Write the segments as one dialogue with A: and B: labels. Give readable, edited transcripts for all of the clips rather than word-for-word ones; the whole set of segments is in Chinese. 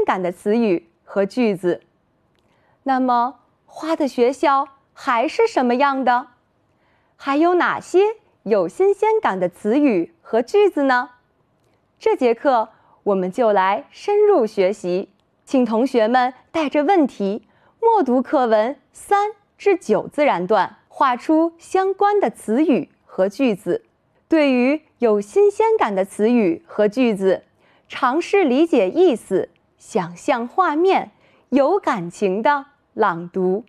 A: 鲜感的词语和句子。那么，花的学校还是什么样的？还有哪些有新鲜感的词语和句子呢？这节课我们就来深入学习，请同学们带着问题默读课文3至9自然段，画出相关的词语和句子。对于有新鲜感的词语和句子，尝试理解意思，想象画面，有感情的朗读。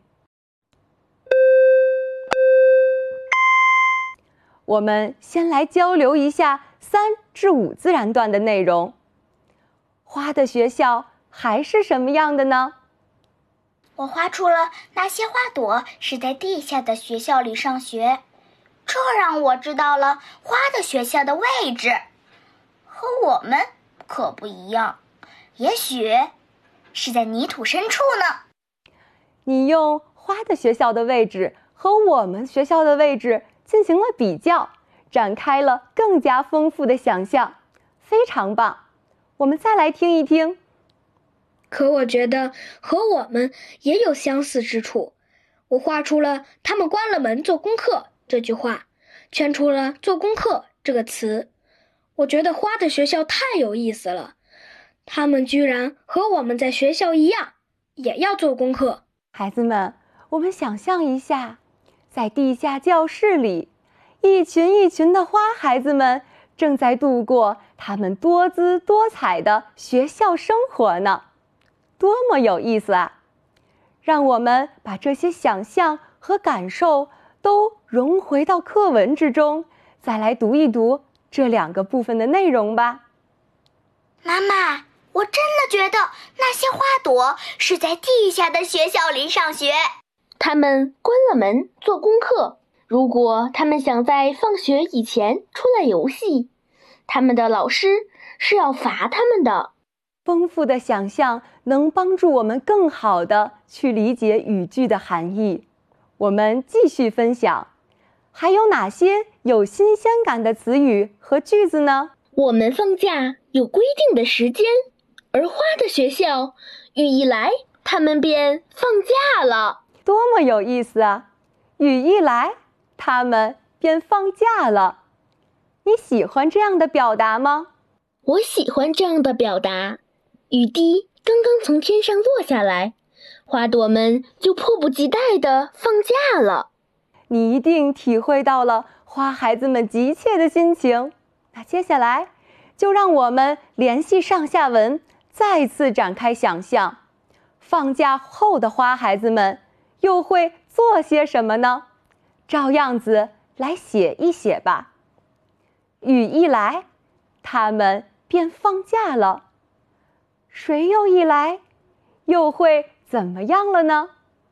A: 我们先来交流一下3至5自然段的内容。花的学校还是什么样的呢？
B: 我画出了那些花朵是在地下的学校里上学，这让我知道了花的学校的位置，和我们可不一样，也许是在泥土深处呢。
A: 你用花的学校的位置和我们学校的位置进行了比较，展开了更加丰富的想象，非常棒。我们再来听一听。
C: 可我觉得和我们也有相似之处。我画出了他们关了门做功课这句话，圈出了做功课这个词。我觉得花的学校太有意思了，他们居然和我们在学校一样，也要做功课。
A: 孩子们，我们想象一下，在地下教室里，一群一群的花孩子们正在度过他们多姿多彩的学校生活呢，多么有意思啊！让我们把这些想象和感受都融回到课文之中，再来读一读这2个部分的内容吧。
B: 妈妈，我真的觉得那些花朵是在地下的学校里上学。
D: 他们关了门做功课，如果他们想在放学以前出来游戏，他们的老师是要罚他们的。
A: 丰富的想象能帮助我们更好地去理解语句的含义。我们继续分享，还有哪些有新鲜感的词语和句子呢？
D: 我们放假有规定的时间，而花的学校雨一来，他们便放假了。
A: 多么有意思啊！雨一来，他们便放假了。你喜欢这样的表达吗？
D: 我喜欢这样的表达。雨滴刚刚从天上落下来，花朵们就迫不及待地放假了。
A: 你一定体会到了花孩子们急切的心情。那接下来，就让我们联系上下文，再次展开想象。放假后的花孩子们又会做些什么呢？照样子来写一写吧。雨一来，他们便放假了。水又一来，又会怎么样了呢？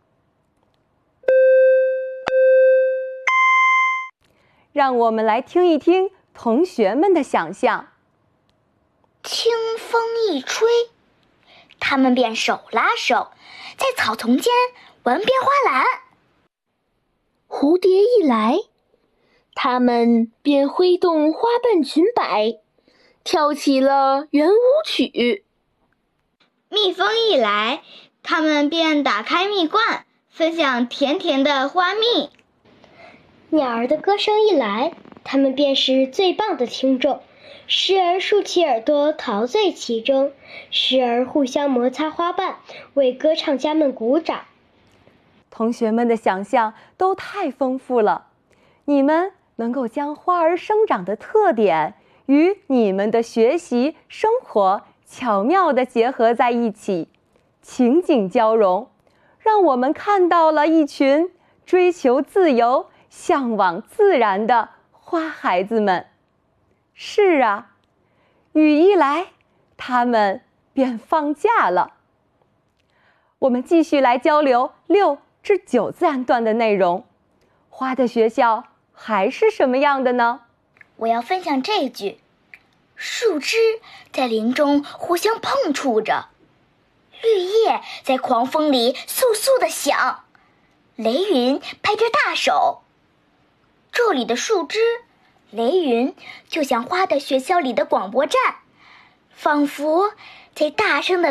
A: 让我们来听一听同学们的想象。
B: 清风一吹，他们便手拉手，在草丛间玩变花篮。
D: 蝴蝶一来，他们便挥动花瓣裙摆，跳起了圆舞曲。
B: 蜜蜂一来，他们便打开蜜罐，分享甜甜的花蜜。
C: 鸟儿的歌声一来，他们便是最棒的听众，时而竖起耳朵陶醉其中，时而互相摩擦花瓣，为歌唱家们鼓掌。
A: 同学们的想象都太丰富了，你们能够将花儿生长的特点与你们的学习生活巧妙地结合在一起，情景交融，让我们看到了一群追求自由、向往自然的花孩子们。是啊，雨一来，他们便放假了。我们继续来交流6至9自然段的内容。花的学校还是什么样的呢？
B: 我要分享这句：树枝在林中互相碰触着，绿叶在狂风里簌簌地响，雷云拍着大手。这里的树枝、雷云就像花的学校里的广播站，仿佛在大声地